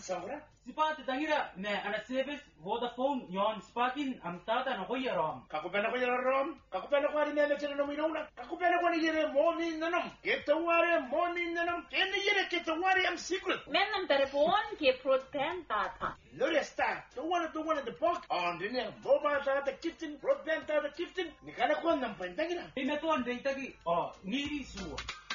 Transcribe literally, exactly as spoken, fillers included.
Sangura? Sipat tangira me ana service Vodafone yon spakin am tata no koya rom. Kakupena ko yara rom, kakupena ko ari me chela no minona, kakupena ko ni yere morning nanam, ketaware morning nanam, kene yere ketaware am secret. Men am telefoon ke broadband data. Lore sta, the one the one in the park, on the near mobile data kitchen, broadband data kitchen, ni kana ko nam pantangira. Imeton deitagi oh ngiri suwa.